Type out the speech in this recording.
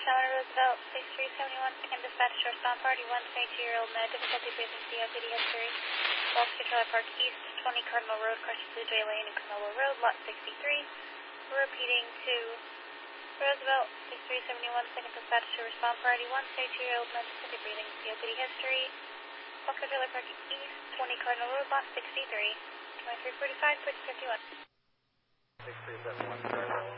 Tower Roosevelt, 6371, can dispatch to respond party 122-year-old med, difficulty breathing, COPD history. Walks to Trailer Park East, 20 Cardinal Road, crosses Blue Jay Lane and Carmelo Road, lot 63. Repeating to Roosevelt, 6371, second dispatch to respond party 122-year-old med, difficulty breathing, COPD history. Walks to Trailer Park East, 20 Cardinal Road, lot 63. 2345, switch 51. 6371,